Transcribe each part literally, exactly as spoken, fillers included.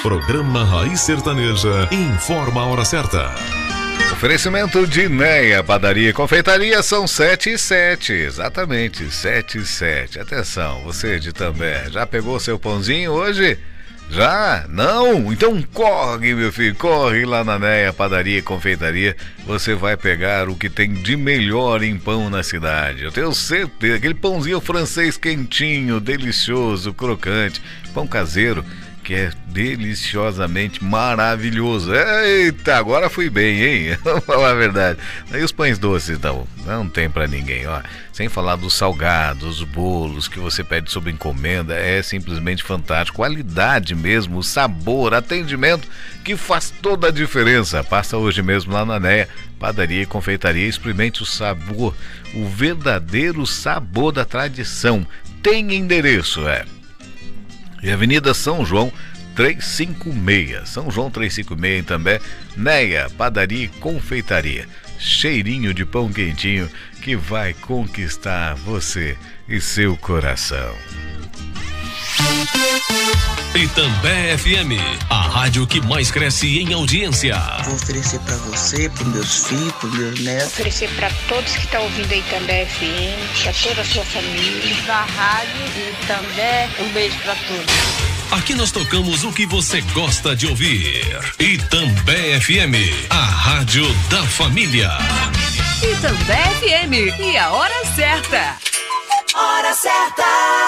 Programa Raiz Sertaneja informa a hora certa. Oferecimento de Neia, padaria e confeitaria, são sete e sete, exatamente, sete e sete. Atenção, você de També, já pegou seu pãozinho hoje? Já? Não? Então corre, meu filho, corre lá na Neia, padaria e confeitaria. Você vai pegar o que tem de melhor em pão na cidade. Eu tenho certeza, aquele pãozinho francês quentinho, delicioso, crocante, pão caseiro, que é deliciosamente maravilhoso. Eita, agora fui bem, hein? Vamos falar a verdade. E os pães doces, então? Não tem pra ninguém, ó. Sem falar dos salgados, bolos que você pede sob encomenda, é simplesmente fantástico. Qualidade mesmo, sabor, atendimento, que faz toda a diferença. Passa hoje mesmo lá na Neia, padaria e confeitaria, experimente o sabor, o verdadeiro sabor da tradição. Tem endereço, é. E Avenida São João trezentos e cinquenta e seis, São João trezentos e cinquenta e seis em També, Neia, padaria e confeitaria. Cheirinho de pão quentinho que vai conquistar você e seu coração. Itambé F M, a rádio que mais cresce em audiência. Vou oferecer pra você, pros meus filhos, pros meus netos. Vou oferecer pra todos que estão ouvindo a Itambé F M, pra toda a sua família. Da rádio Itambé, um beijo pra todos. Aqui nós tocamos o que você gosta de ouvir. Itambé F M, a rádio da família. Itambé F M, e a hora certa. Hora certa.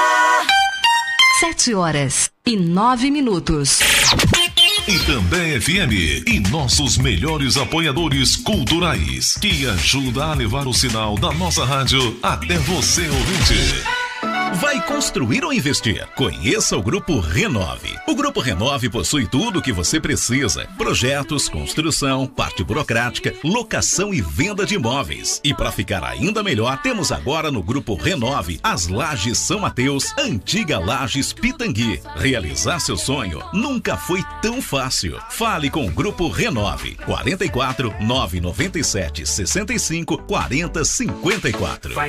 Sete horas e nove minutos. Itambé F M e nossos melhores apoiadores culturais, que ajuda a levar o sinal da nossa rádio até você, ouvinte. Vai construir ou investir? Conheça o Grupo Renove. O Grupo Renove possui tudo o que você precisa: projetos, construção, parte burocrática, locação e venda de imóveis. E para ficar ainda melhor, temos agora no Grupo Renove as Lajes São Mateus, antiga Lajes Pitangui. Realizar seu sonho nunca foi tão fácil. Fale com o Grupo Renove. quarenta e quatro, nove noventa e sete, sessenta e cinco, quarenta, cinquenta e quatro.